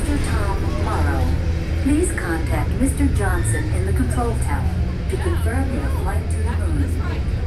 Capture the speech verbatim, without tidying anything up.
Mister Tom Morrow. Please contact Mister Johnson in the control tower to confirm your flight to the moon.